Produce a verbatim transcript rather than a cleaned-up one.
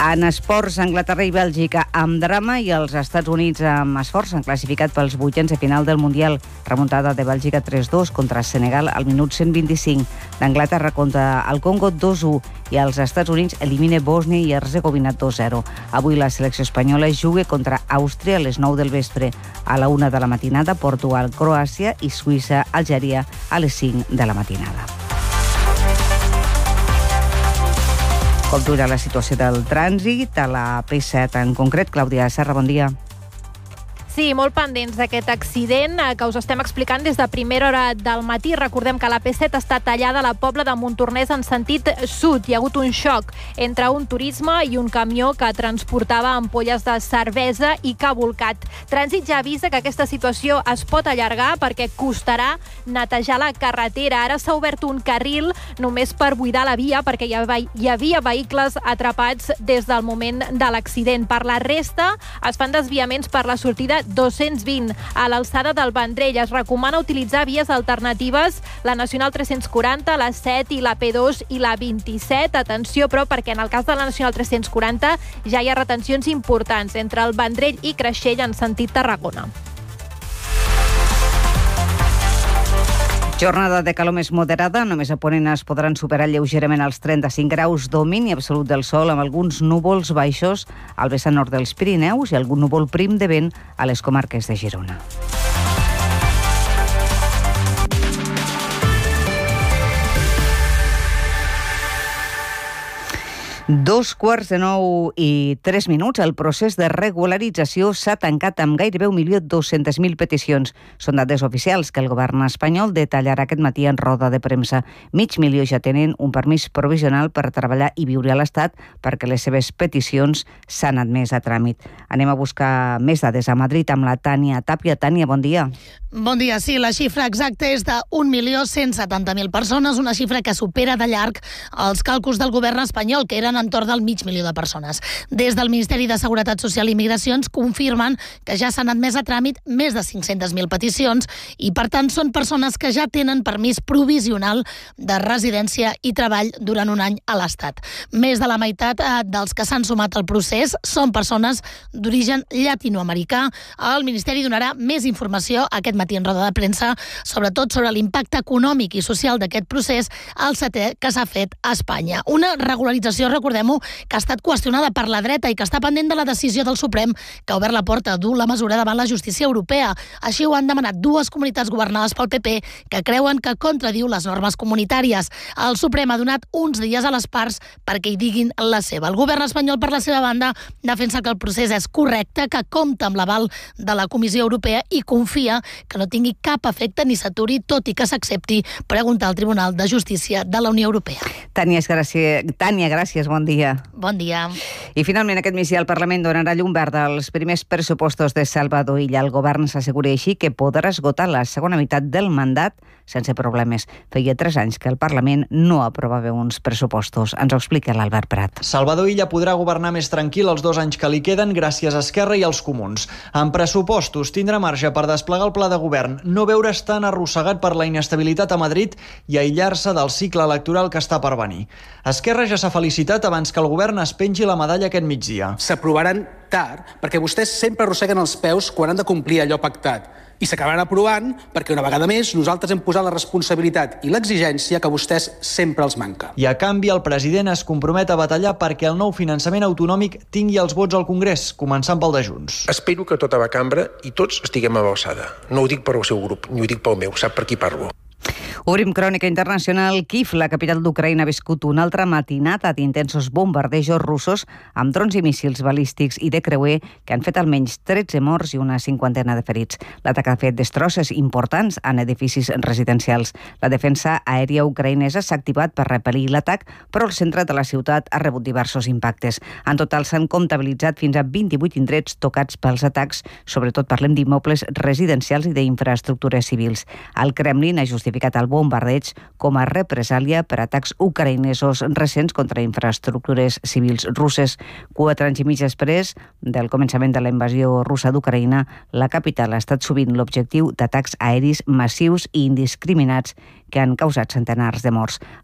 En esports, Anglaterra i Bèlgica amb drama i els Estats Units amb esforç han classificat pels vuitens de final del Mundial. Remuntada de Bèlgica tres dos contra Senegal al minut cent vint-i-cinc. D'Anglaterra contra el Congo dos u i els Estats Units elimina Bòsnia i Herzegovina dos zero. Avui la selecció espanyola juga contra Àustria a les nou del vespre. A la una de la matinada, Portugal, Croàcia i Suïssa, Algèria a les cinc de la matinada. Com dura la situació del trànsit a la P set en concret? Clàudia Serra, bon dia. Sí, molt pendents d'aquest accident que us estem explicant des de primera hora del matí. Recordem que la P set està tallada a la Pobla de Montornès en sentit sud. Hi ha hagut un xoc entre un turisme i un camió que transportava ampolles de cervesa i que ha volcat. Trànsit ja avisa que aquesta situació es pot allargar perquè costarà netejar la carretera. Ara s'ha obert un carril només per buidar la via perquè hi havia vehicles atrapats des del moment de l'accident. Per la resta es fan desviaments per la sortida dos-cents vint a l'alçada del Vendrell. Es recomana utilitzar vies alternatives, la Nacional tres-cents quaranta, la set i la P dos i la vint-i-set. Atenció, però, perquè en el cas de la Nacional tres-cents quaranta ja hi ha retencions importants entre el Vendrell i Creixell en sentit Tarragona. Jornada de calor més moderada, només a ponent es podran superar lleugerament els trenta-cinc graus, domini absolut del sol amb alguns núvols baixos al vessant nord dels Pirineus i algun núvol prim de vent a les comarques de Girona. Dos quarts de nou i tres minuts. El procés de regularització s'ha tancat amb gairebé un milió dos-centes mil peticions. Són dades oficials que el govern espanyol detallarà aquest matí en roda de premsa. Mig milió ja tenen un permís provisional per treballar i viure a l'Estat perquè les seves peticions s'han admès a tràmit. Anem a buscar més dades a Madrid amb la Tània Tàpia. Tània, bon dia. Bon dia. Sí, la xifra exacta és de un milió cent setanta mil persones, una xifra que supera de llarg els càlculs del govern espanyol, que eren entorn del mig milió de persones. Des del Ministeri de Seguretat Social i Migracions confirmen que ja s'han admès a tràmit més de cinc-centes mil peticions i, per tant, són persones que ja tenen permís provisional de residència i treball durant un any a l'Estat. Més de la meitat dels que s'han sumat al procés són persones d'origen llatinoamericà. El Ministeri donarà més informació aquest matí en roda de premsa, sobretot sobre l'impacte econòmic i social d'aquest procés, el setè que s'ha fet a Espanya. Una regularització, recordem-ho, que ha estat qüestionada per la dreta i que està pendent de la decisió del Suprem, que ha obert la porta a dur la mesura davant la justícia europea. Així ho han demanat dues comunitats governades pel P P que creuen que contradiu les normes comunitàries. El Suprem ha donat uns dies a les parts perquè hi diguin la seva. El govern espanyol, per la seva banda, defensa que el procés és correcte, que compta amb l'aval de la Comissió Europea i confia que no tingui cap efecte ni s'aturi, tot i que s'accepti preguntar al Tribunal de Justícia de la Unió Europea. Tània, gràcies, Tània, gràcies, bon dia. Bon dia. I finalment aquest migdia el Parlament donarà llum verda als primers pressupostos de Salvador Illa. El govern s'assegura així que podrà esgotar la segona meitat del mandat sense problemes. Feia tres anys que el Parlament no aprovava uns pressupostos. Ens ho explica l'Albert Prat. Salvador Illa podrà governar més tranquil els dos anys que li queden gràcies a Esquerra i als Comuns. En pressupostos tindrà marge per desplegar el pla de govern, no veure's tan arrossegat per la inestabilitat a Madrid i aïllar-se del cicle electoral que està per venir. Esquerra ja s'ha felicitat abans que el govern es pengi la medalla aquest migdia. S'aprovaran tard perquè vostès sempre arrosseguen els peus quan han de complir allò pactat. I s'acabaran aprovant perquè una vegada més nosaltres hem posat la responsabilitat i l'exigència que a vostès sempre els manca. I a canvi el president es compromet a batallar perquè el nou finançament autonòmic tingui els vots al Congrés, començant pel de Junts. Espero que tota la cambra i tots estiguem a l'alçada. No ho dic per al seu grup, ni ho dic pel meu, sap per qui parlo. Obrim crònica internacional. Kíev, la capital d'Ucraïna, ha viscut una altra matinada d'intensos bombardejos russos amb drons i míssils balístics i de creuer que han fet almenys tretze morts i una cinquantena de ferits. L'atac ha fet destrosses importants en edificis residencials. La defensa aèria ucraïnesa s'ha activat per repel·lir l'atac, però el centre de la ciutat ha rebut diversos impactes. En total s'han comptabilitzat fins a vint-i-vuit indrets tocats pels atacs, sobretot parlem d'immobles residencials i d'infraestructures civils. El Kremlin ha justificat el bombardeig com a represàlia per atacs ucraïnesos recents contra infraestructures civils russes. Quatre anys i mig després del començament de la invasió russa d'Ucraïna, la capital ha estat sovint l'objectiu d'atacs aeris massius i indiscriminats que han causat centenars de morts.